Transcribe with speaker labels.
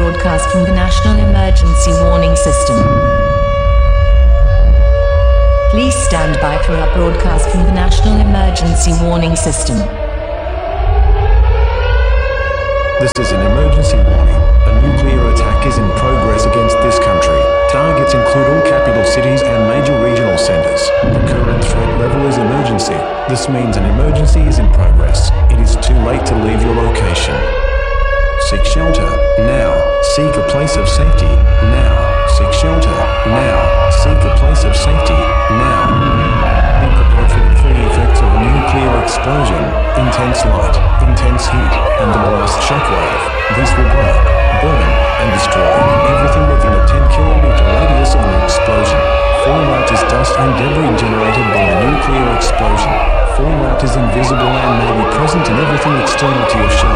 Speaker 1: broadcast from the National Emergency Warning System. Please stand by for our broadcast from the National Emergency Warning System.
Speaker 2: This is an emergency warning. A nuclear attack is in progress against this country. Targets include all capital cities and major regional centers. The current threat level is emergency. This means an emergency is in progress. It is too late to leave your location. Seek shelter now. Seek a place of safety now. Seek shelter now. Seek a place of safety now. Be prepared for the three effects of a nuclear explosion: intense light, intense heat, and the blast shockwave. These will break, burn, and destroy everything within a 10-kilometer radius of an explosion. Fallout is dust and debris generated by a nuclear explosion. Fallout is invisible and may be present in everything external to your shelter.